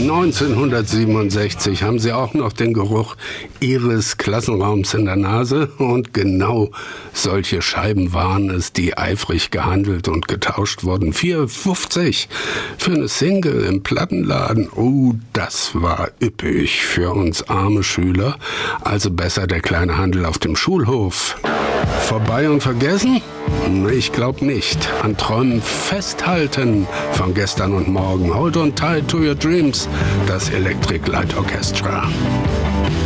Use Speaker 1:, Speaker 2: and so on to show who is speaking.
Speaker 1: 1967 haben Sie auch noch den Geruch Ihres Klassenraums in der Nase und genau solche Scheiben waren es, die eifrig gehandelt und getauscht wurden. 4,50 für eine Single im Plattenladen. Oh, das war üppig für uns arme Schüler. Also besser der kleine Handel auf dem Schulhof. Vorbei und vergessen? Ich glaube nicht. An Träumen festhalten von gestern und morgen. Hold on tight to your dreams. Das Electric Light Orchestra.